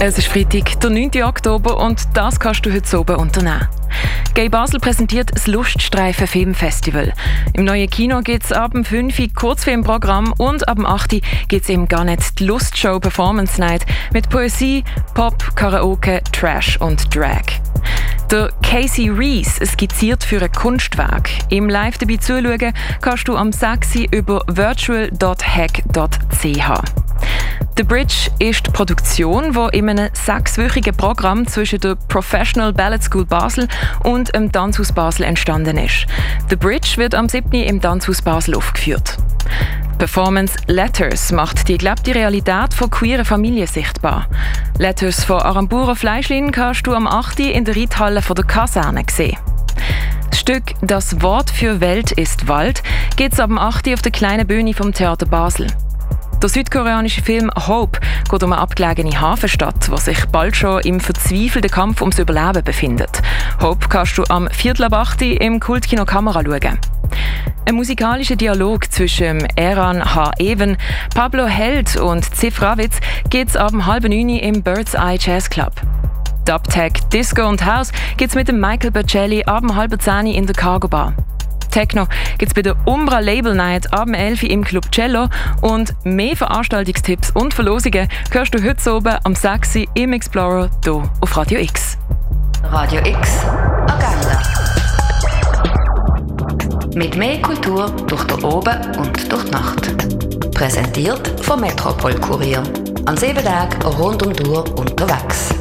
Es ist Freitag, der 9. Oktober, und das kannst du heute oben unternehmen. Gay Basel präsentiert das Luststreifen Filmfestival. Im neuen Kino gibt es ab dem 5 Uhr Kurzfilmprogramm und ab dem 8 Uhr gibt es im Garnet die Lustshow Performance Night mit Poesie, Pop, Karaoke, Trash und Drag. Der Casey Reese skizziert für ein Kunstwerk. Im Live dabei zuschauen kannst du am 6 Uhr über virtual.hack.ch. The Bridge ist die Produktion, die in einem 6-wöchigen Programm zwischen der Professional Ballet School Basel und dem Tanzhaus Basel entstanden ist. The Bridge wird am 7. im Tanzhaus Basel aufgeführt. Die Performance Letters macht die gelebte Realität von queeren Familien sichtbar. Letters von Arambura Fleischlin kannst du am 8. in der Reithalle von der Kaserne sehen. Das Stück «Das Wort für Welt ist Wald» gibt es ab dem 8. auf der kleinen Bühne vom Theater Basel. Der südkoreanische Film «Hope» geht um eine abgelegene Hafenstadt, die sich bald schon im verzweifelten Kampf ums Überleben befindet. «Hope» kannst du am 7.8. im Kultkino Kamera schauen. Ein musikalischer Dialog zwischen Eran H. Even, Pablo Held und Zif Ravitz gibt es ab 8.30 im Bird's Eye Jazz Club. Dubtech, Disco und House gibt es mit dem Michael Bercelli ab 9.30 in der Cargo Bar. Techno gibt es bei der Umbra Label Night ab 11 im Club Cello, und mehr Veranstaltungstipps und Verlosungen hörst du heute oben am 6 im Explorer hier auf Radio X. Radio X Agenda. Mit mehr Kultur durch den Oben und durch die Nacht. Präsentiert vom Metropol Kurier. An 7 Tagen rund um die Uhr unterwegs.